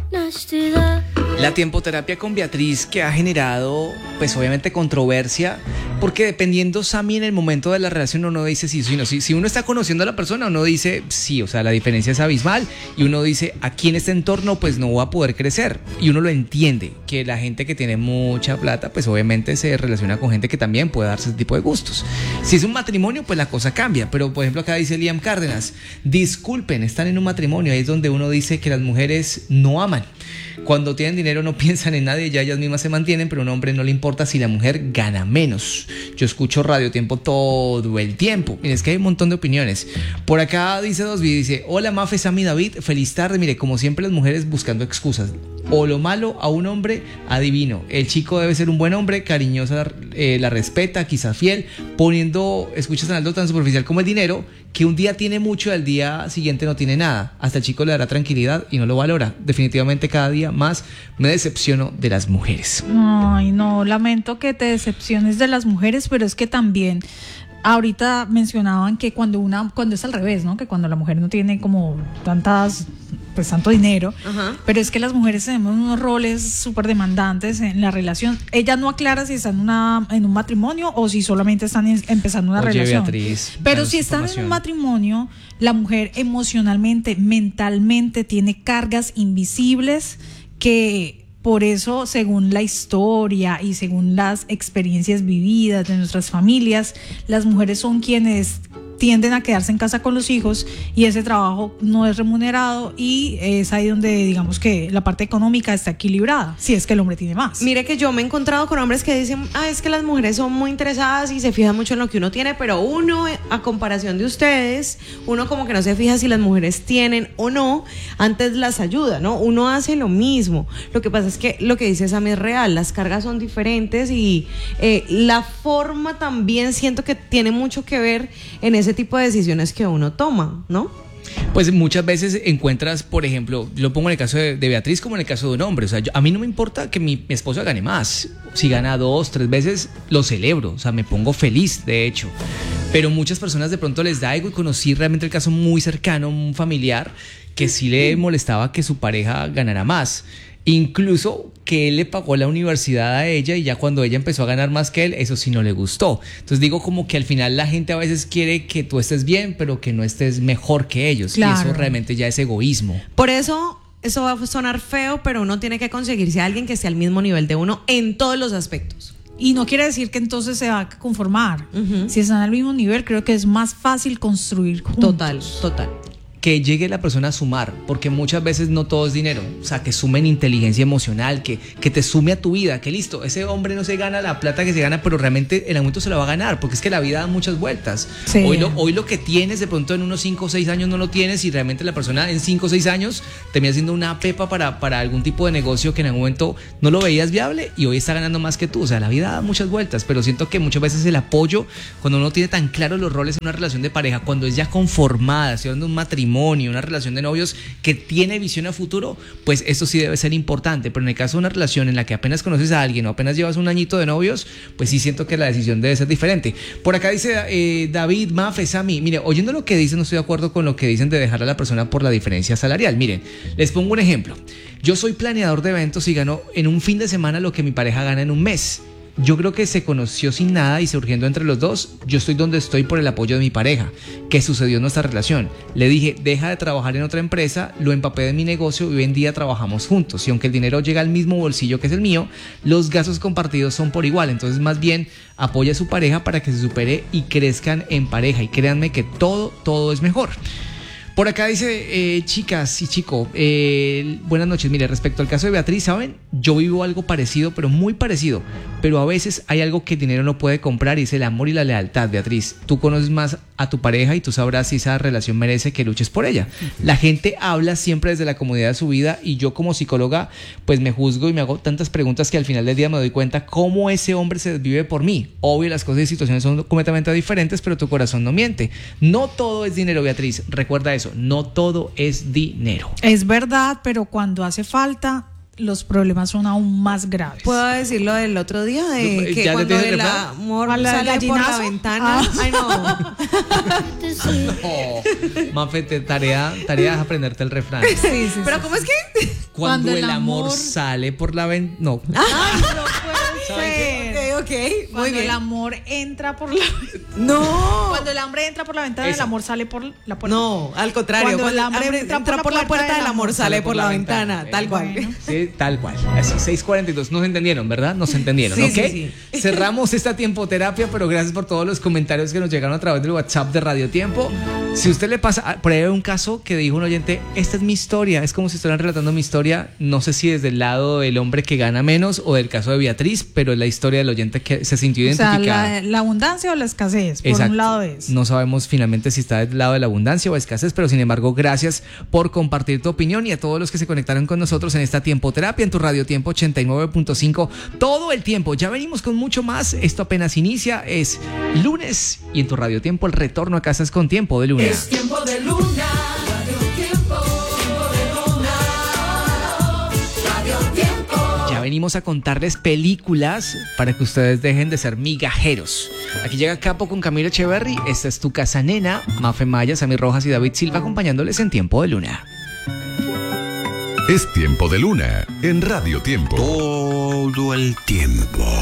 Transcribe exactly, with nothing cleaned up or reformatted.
La tiempoterapia con Beatriz, que ha generado, pues obviamente, controversia, porque dependiendo, Sammy, en el momento de la relación uno dice sí, sí, no, sí. Si uno está conociendo a la persona, uno dice sí, o sea, la diferencia es abismal, y uno dice, aquí en este entorno, pues no va a poder crecer, y uno lo entiende, que la gente que tiene mucha plata, pues obviamente se relaciona con gente que también puede darse ese tipo de gustos. Si es un matrimonio, pues la cosa cambia, pero por ejemplo acá dice Liam Cárdenas, disculpen, están en un matrimonio, ahí es donde uno dice que las mujeres no aman. Cuando tienen dinero no piensan en nadie, ya ellas mismas se mantienen, pero a un hombre no le importa si la mujer gana menos. Yo escucho Radio Tiempo todo el tiempo. Mire, es que hay un montón de opiniones. Por acá dice Dosby, dice, hola Mafe, Sammy, David, feliz tarde. Mire, como siempre las mujeres buscando excusas. O lo malo a un hombre, adivino. El chico debe ser un buen hombre, cariñosa, eh, la respeta, quizás fiel, poniendo, escuchas en algo tan superficial como el dinero, que un día tiene mucho y al día siguiente no tiene nada. Hasta el chico le dará tranquilidad y no lo valora. Definitivamente cada día más me decepciono de las mujeres. Ay, no, lamento que te decepciones de las mujeres, pero es que también ahorita mencionaban que cuando una cuando es al revés, ¿no? Que cuando la mujer no tiene como tantas pues tanto dinero, ajá, pero es que las mujeres tenemos unos roles súper demandantes en la relación. Ella no aclara si están en, una, en un matrimonio o si solamente están en, empezando una Oye, relación. Beatriz, pero si están en un matrimonio, la mujer emocionalmente, mentalmente tiene cargas invisibles que por eso, según la historia y según las experiencias vividas de nuestras familias, las mujeres son quienes tienden a quedarse en casa con los hijos y ese trabajo no es remunerado y es ahí donde digamos que la parte económica está equilibrada, si es que el hombre tiene más. Mire que yo me he encontrado con hombres que dicen, ah, es que las mujeres son muy interesadas y se fijan mucho en lo que uno tiene, pero uno, a comparación de ustedes, uno como que no se fija si las mujeres tienen o no, antes las ayuda, ¿no? Uno hace lo mismo. Lo que pasa es que lo que dice Sammy es real, las cargas son diferentes y eh, la forma también siento que tiene mucho que ver en ese tipo de decisiones que uno toma, ¿no? Pues muchas veces encuentras, por ejemplo, lo pongo en el caso de, de Beatriz como en el caso de un hombre, o sea, yo, a mí no me importa que mi, mi esposa gane más, si gana dos, tres veces, lo celebro, o sea, me pongo feliz, de hecho, pero muchas personas de pronto les da ego y conocí realmente el caso muy cercano, un familiar, que sí le molestaba que su pareja ganara más. Incluso que él le pagó la universidad a ella y ya cuando ella empezó a ganar más que él, eso sí no le gustó. Entonces digo como que al final la gente a veces quiere que tú estés bien, pero que no estés mejor que ellos. Claro. Y eso realmente ya es egoísmo. Por eso, eso va a sonar feo, pero uno tiene que conseguirse a alguien que esté al mismo nivel de uno en todos los aspectos. Y no quiere decir que entonces se va a conformar. Uh-huh. Si están al mismo nivel, creo que es más fácil construir juntos. Total, total. Que llegue la persona a sumar, porque muchas veces no todo es dinero, o sea, que sumen inteligencia emocional, que, que te sume a tu vida, que listo, ese hombre no se gana la plata que se gana, pero realmente el aumento se lo va a ganar, porque es que la vida da muchas vueltas. Sí. Hoy, lo, hoy lo que tienes, de pronto en unos cinco o seis años no lo tienes y realmente la persona en cinco o seis años termina siendo una pepa para, para algún tipo de negocio que en algún momento no lo veías viable y hoy está ganando más que tú, o sea, la vida da muchas vueltas, pero siento que muchas veces el apoyo, cuando uno tiene tan claro los roles en una relación de pareja, cuando es ya conformada, estoy hablando de un matrimonio, una relación de novios que tiene visión a futuro, pues esto sí debe ser importante, pero en el caso de una relación en la que apenas conoces a alguien o apenas llevas un añito de novios, pues sí siento que la decisión debe ser diferente. Por acá dice eh, David, Mafe, Sammy, mire, oyendo lo que dicen, no estoy de acuerdo con lo que dicen de dejar a la persona por la diferencia salarial. Miren, les pongo un ejemplo. Yo soy planeador de eventos y gano en un fin de semana lo que mi pareja gana en un mes. Yo creo que se conoció sin nada y surgiendo entre los dos. Yo estoy donde estoy por el apoyo de mi pareja. ¿Qué sucedió en nuestra relación? Le dije, deja de trabajar en otra empresa, lo empapé de mi negocio y hoy en día trabajamos juntos. Y aunque el dinero llega al mismo bolsillo que es el mío, los gastos compartidos son por igual. Entonces, más bien, apoya a su pareja para que se supere y crezcan en pareja. Y créanme que todo, todo es mejor. Por acá dice, eh, chicas y chico, eh, buenas noches. Mire, respecto al caso de Beatriz, ¿saben? Yo vivo algo parecido, pero muy parecido. Pero a veces hay algo que el dinero no puede comprar y es el amor y la lealtad, Beatriz. Tú conoces más a tu pareja y tú sabrás si esa relación merece que luches por ella. La gente habla siempre desde la comodidad de su vida y yo como psicóloga, pues me juzgo y me hago tantas preguntas que al final del día me doy cuenta cómo ese hombre se desvive por mí. Obvio, las cosas y situaciones son completamente diferentes, pero tu corazón no miente. No todo es dinero, Beatriz. Recuerda eso. No todo es dinero. Es verdad, pero cuando hace falta, los problemas son aún más graves. ¿Puedo decir lo del otro día? De que cuando el amor sale por la ventana. Ah. Ay, no. No. Mafe, te, tarea, tarea es aprenderte el refrán. Sí, sí, pero sí. ¿Cómo es que? Cuando, Cuando el el amor, amor- sale por la ventana. No. Ay, no puede ser. Ok, ok, muy Cuando bien. el amor entra por la No. Cuando el hambre entra por la ventana, Esa. el amor sale por la puerta. No, al contrario. Cuando el hambre hambre entra por la puerta, el amor sale por la ventana. Tal cual. Bueno. Sí, tal cual. Así, seis cuarenta y dos. Nos entendieron, ¿verdad? Nos entendieron, Sí, ¿ok? sí, sí. Cerramos esta tiempoterapia, pero gracias por todos los comentarios que nos llegaron a través del WhatsApp de Radio Tiempo. Si usted le pasa, por ahí hay un caso que dijo un oyente, esta es mi historia, es como si estuvieran relatando mi historia, no sé si desde el lado del hombre que gana menos o del caso de Beatriz, pero es la historia del oyente que se sintió O sea, identificada. la, la abundancia o la escasez, por Exacto. un lado es. No sabemos finalmente si está del lado de la abundancia o escasez, pero sin embargo, gracias por compartir tu opinión y a todos los que se conectaron con nosotros en esta tiempoterapia en tu Radio Tiempo ochenta y nueve punto cinco todo el tiempo. Ya venimos con mucho más. Esto apenas inicia, es lunes y en tu Radio Tiempo el retorno a casa es con Tiempo de Luna. Es tiempo de luna, Radio Tiempo, tiempo de luna, Radio Tiempo. Ya venimos a contarles películas para que ustedes dejen de ser migajeros. Aquí llega Capo con Camilo Echeverry. Esta es Tu Casa Nena, Mafe Maya, Sammy Rojas y David Silva acompañándoles en Tiempo de Luna. Es Tiempo de Luna en Radio Tiempo. Todo el tiempo.